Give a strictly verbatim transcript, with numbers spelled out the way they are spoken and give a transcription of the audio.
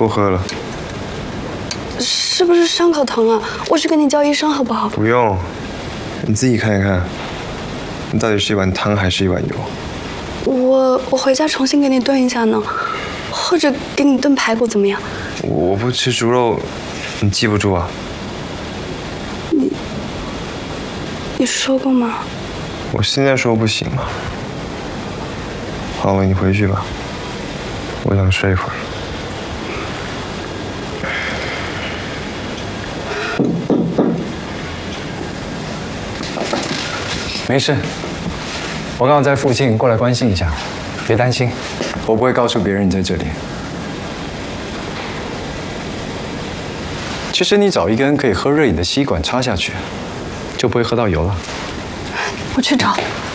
不喝了。 是不是伤口疼啊？我去给你叫医生好不好？ 不用，你自己看一看，你到底是一碗汤还是一碗油？ 我我回家重新给你炖一下呢，或者给你炖排骨怎么样？ 我不吃猪肉，你记不住啊？ 你你说过吗？ 我现在说不行吗？好了，你回去吧，我想睡一会儿。 没事，我刚好在附近，过来关心一下，别担心，我不会告诉别人你在这里。其实你找一根可以喝热饮的吸管插下去，就不会喝到油了。 我去找。